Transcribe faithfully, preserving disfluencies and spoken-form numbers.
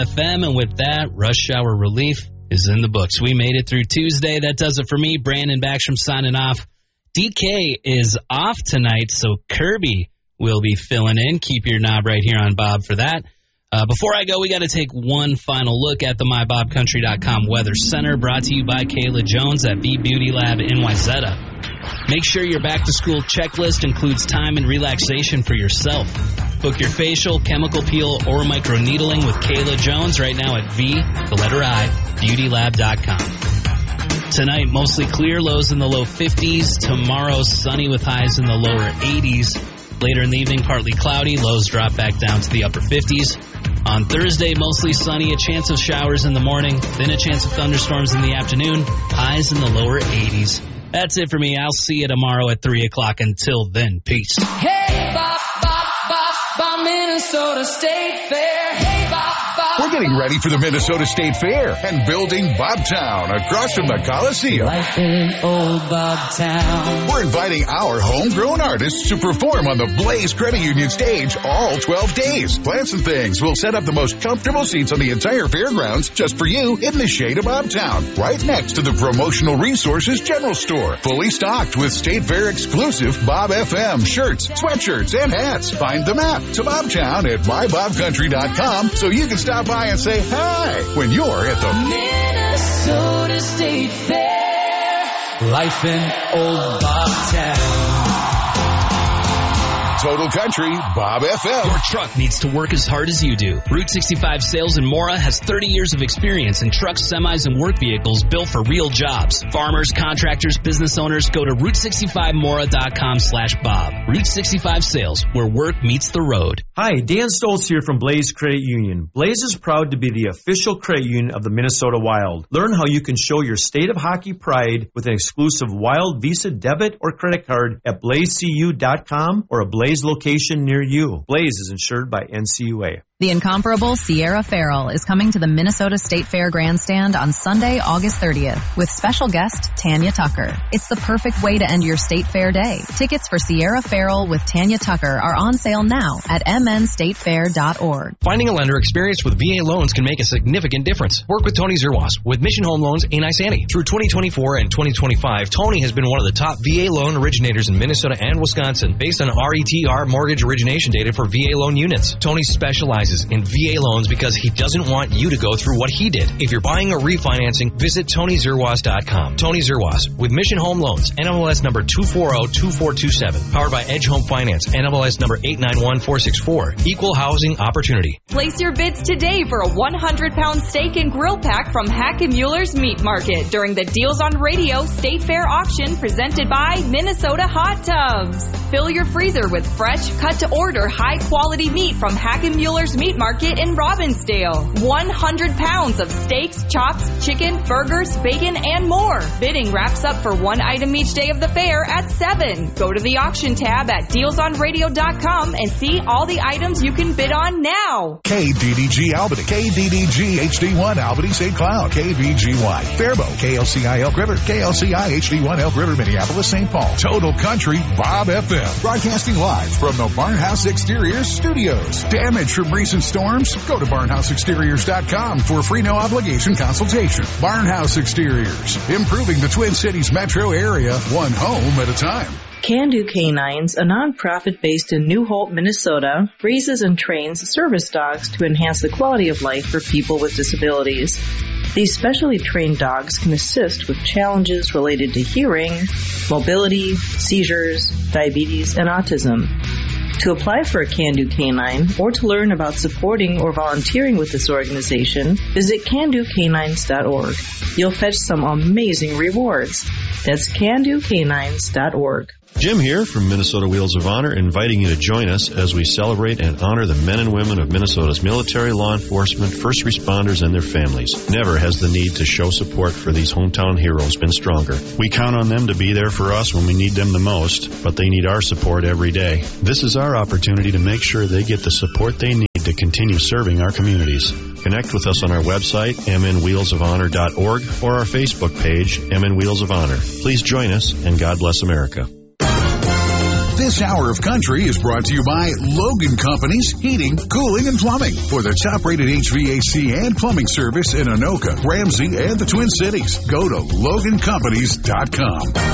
F M, and with that, Rush Hour Relief is in the books. We made it through Tuesday. That does it for me. Brandon Backstrom signing off. D K is off tonight, so Kirby will be filling in. Keep your knob right here on Bob for that. Uh, before I go, we got to take one final look at the my bob country dot com Weather Center, brought to you by Kayla Jones at B Beauty Lab in Wayzata. Make sure your back-to-school checklist includes time and relaxation for yourself. Book your facial, chemical peel, or microneedling with Kayla Jones right now at V, the letter I, beauty lab dot com. Tonight, mostly clear, lows in the low fifties. Tomorrow, sunny with highs in the lower eighties. Later in the evening, partly cloudy, lows drop back down to the upper fifties. On Thursday, mostly sunny, a chance of showers in the morning, then a chance of thunderstorms in the afternoon, highs in the lower eighties. That's it for me. I'll see you tomorrow at three o'clock. Until then, peace. Hey, Bob, Bob, Bob, Bob, Minnesota State Fair. Hey, Bob, Bob. We're getting ready for the Minnesota State Fair and building Bobtown across from the Coliseum. Life in old Bobtown. We're inviting our homegrown artists to perform on the Blaze Credit Union stage all twelve days. Plants and Things will set up the most comfortable seats on the entire fairgrounds just for you in the shade of Bobtown, right next to the Promotional Resources General Store. Fully stocked with State Fair exclusive Bob F M shirts, sweatshirts, and hats. Find the map to Bobtown at my bob country dot com so you can stop by and say hi when you're at the Minnesota State Fair. Life in old Bobtown. Total Country Bob F M. Your truck needs to work as hard as you do. Route sixty-five Sales in Mora has thirty years of experience in trucks, semis, and work vehicles built for real jobs. Farmers, contractors, business owners, go to route sixty-five mora dot com slash Bob. Route sixty-five Sales, where work meets the road. Hi, Dan Stoltz here from Blaze Credit Union. Blaze is proud to be the official credit union of the Minnesota Wild. Learn how you can show your state of hockey pride with an exclusive Wild Visa debit or credit card at blaze c u dot com or a Blaze location near you. Blaze is insured by N C U A. The incomparable Sierra Farrell is coming to the Minnesota State Fair Grandstand on Sunday, August thirtieth, with special guest Tanya Tucker. It's the perfect way to end your State Fair day. Tickets for Sierra Farrell with Tanya Tucker are on sale now at m n state fair dot org. Finding a lender experienced with V A loans can make a significant difference. Work with Tony Zerwas with Mission Home Loans in Isani. Through twenty twenty-four and twenty twenty-five, Tony has been one of the top V A loan originators in Minnesota and Wisconsin based on R E T R mortgage origination data for V A loan units. Tony specializes in V A loans because he doesn't want you to go through what he did. If you're buying or refinancing, visit tony zerwas dot com. Tony Zerwas with Mission Home Loans, N M L S number two four zero two four two seven. Powered by Edge Home Finance, N M L S number eight nine one four six four. Equal housing opportunity. Place your bids today for a one hundred pound steak and grill pack from Hack and Mueller's Meat Market during the Deals on Radio State Fair auction presented by Minnesota Hot Tubs. Fill your freezer with fresh, cut-to-order, high-quality meat from Hack and Mueller's Meat Market in Robbinsdale. one hundred pounds of steaks, chops, chicken, burgers, bacon, and more. Bidding wraps up for one item each day of the fair at seven. Go to the auction tab at deals on radio dot com and see all the items you can bid on now. K D D G Albany, K D D G H D one Albany Saint Cloud, K V G Y Faribault, K L C I Elk River, K L C I H D one Elk River, Minneapolis, Saint Paul. Total Country Bob F M. Broadcasting live from the Barnhouse Exteriors Studios. Damage from recent storms? Go to barnhouse exteriors dot com for a free no obligation consultation. Barnhouse Exteriors, improving the Twin Cities metro area one home at a time. Can Do Canines, a nonprofit based in New Hope, Minnesota, raises and trains service dogs to enhance the quality of life for people with disabilities. These specially trained dogs can assist with challenges related to hearing, mobility, seizures, diabetes, and autism. To apply for a Can Do Canine or to learn about supporting or volunteering with this organization, visit can do canines dot org. You'll fetch some amazing rewards. That's can do canines dot org. Jim here from Minnesota Wheels of Honor, inviting you to join us as we celebrate and honor the men and women of Minnesota's military, law enforcement, first responders, and their families. Never has the need to show support for these hometown heroes been stronger. We count on them to be there for us when we need them the most, but they need our support every day. This is our opportunity to make sure they get the support they need to continue serving our communities. Connect with us on our website, m n wheels of honor dot org, or our Facebook page, M N Wheels of Honor. Please join us, and God bless America. This hour of country is brought to you by Logan Companies, Heating, Cooling, and Plumbing. For the top-rated H V A C and plumbing service in Anoka, Ramsey, and the Twin Cities, go to logan companies dot com.